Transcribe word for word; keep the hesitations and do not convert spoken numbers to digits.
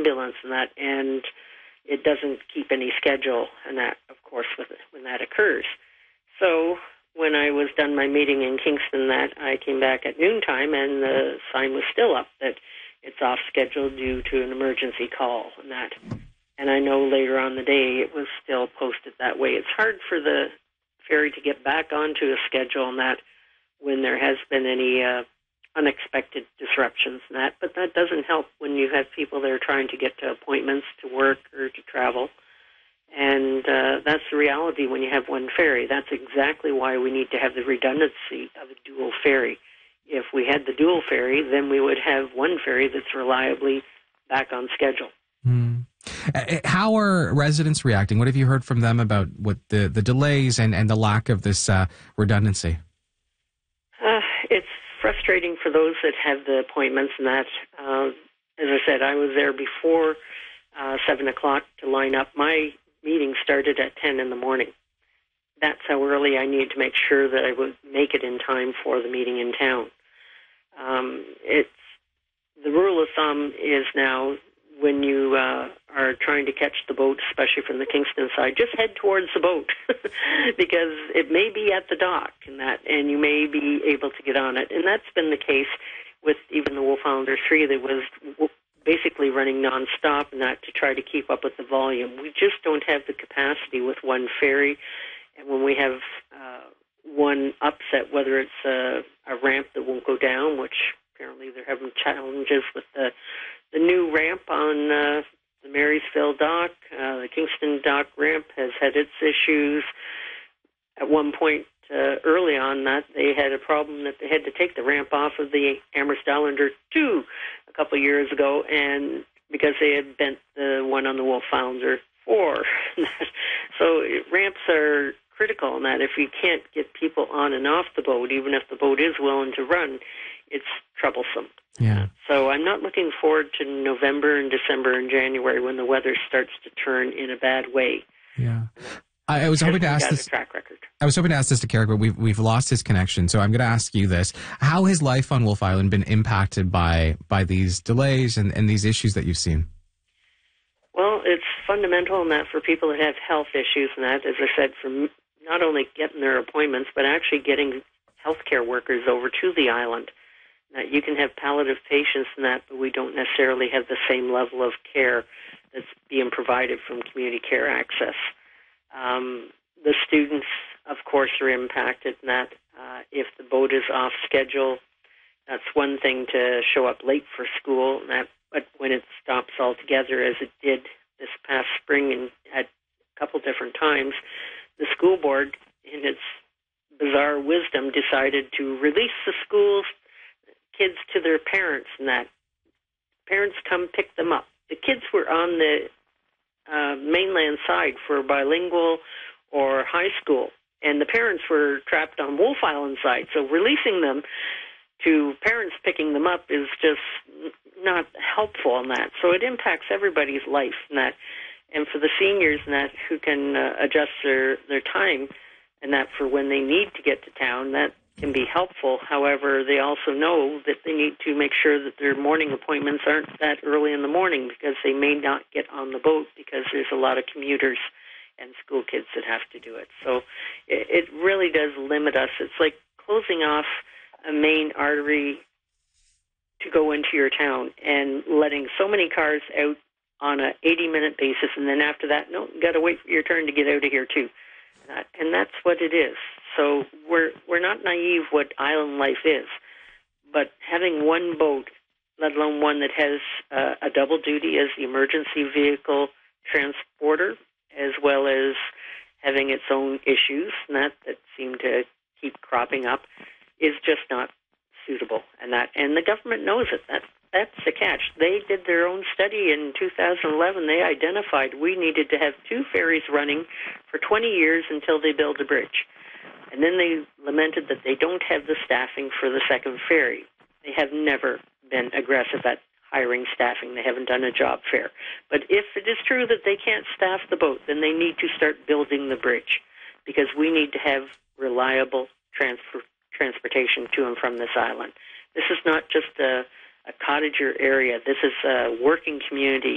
ambulance and that, and it doesn't keep any schedule, and that, of course, with, when that occurs. So when I was done my meeting in Kingston, that I came back at noontime, and the sign was still up that it's off schedule due to an emergency call and that. And I know later on the day it was still posted that way. It's hard for the ferry to get back onto a schedule and that when there has been any uh, unexpected disruptions and that. But that doesn't help when you have people that are trying to get to appointments, to work, or to travel. And uh, that's the reality when you have one ferry. That's exactly why we need to have the redundancy of a dual ferry. If we had the dual ferry, then we would have one ferry that's reliably back on schedule. Mm. How are residents reacting? What have you heard from them about what the, the delays and, and the lack of this uh, redundancy? Uh, it's frustrating for those that have the appointments and that. Uh, as I said, I was there before uh, seven o'clock to line up. My meeting started at ten in the morning. That's how early I needed to make sure that I would make it in time for the meeting in town. Um, it's the rule of thumb is now when you uh, are trying to catch the boat, especially from the Kingston side, just head towards the boat because it may be at the dock and that, and you may be able to get on it. And that's been the case with even the Wolfounder three that was basically running nonstop and that to try to keep up with the volume. We just don't have the capacity with one ferry. And when we have uh, one upset, whether it's a, a ramp that won't go down, which apparently they're having challenges with the the new ramp on uh, the Marysville dock. Uh, the Kingston dock ramp has had its issues. At one point uh, early on that, they had a problem that they had to take the ramp off of the Amherst Islander two a couple of years ago, and because they had bent the one on the Wolfounder four. So ramps are critical in that if you can't get people on and off the boat, even if the boat is willing to run, it's troublesome. Yeah. So I'm not looking forward to November and December and January when the weather starts to turn in a bad way. Yeah. I, I was hoping to ask this. Track record. I was hoping to ask this to Carrick, but we've we've lost his connection. So I'm going to ask you this: how has life on Wolfe Island been impacted by by these delays and, and these issues that you've seen? Well, it's fundamental in that for people that have health issues, and that, as I said, for not only getting their appointments, but actually getting healthcare workers over to the island. Now, you can have palliative patients and that, but we don't necessarily have the same level of care that's being provided from community care access. Um, the students, of course, are impacted in that. Uh, if the boat is off schedule, that's one thing to show up late for school, and that, but when it stops altogether, as it did this past spring and at a couple different times, the school board, in its bizarre wisdom, decided to release the schools kids to their parents, and that parents come pick them up. The kids were on the uh, mainland side for bilingual or high school, and the parents were trapped on Wolfe Island side. So releasing them to parents picking them up is just not helpful in that. So it impacts everybody's life in that. And for the seniors in that who can uh, adjust their, their time and that for when they need to get to town, that can be helpful. However, they also know that they need to make sure that their morning appointments aren't that early in the morning because they may not get on the boat because there's a lot of commuters and school kids that have to do it. So it, it really does limit us. It's like closing off a main artery to go into your town and letting so many cars out on a eighty-minute basis, and then after that, no, you got to wait for your turn to get out of here too. And that's what it is. So we're we're not naive what island life is, but having one boat, let alone one that has uh, a double duty as the emergency vehicle transporter, as well as having its own issues, and that, that seem to keep cropping up, is just not suitable. And that and the government knows it. That that's the catch. They did their own study in two thousand eleven. They identified we needed to have two ferries running for twenty years until they build a bridge. And then they lamented that they don't have the staffing for the second ferry. They have never been aggressive at hiring staffing. They haven't done a job fair. But if it is true that they can't staff the boat, then they need to start building the bridge because we need to have reliable transfer, transportation to and from this island. This is not just a, a cottager area. This is a working community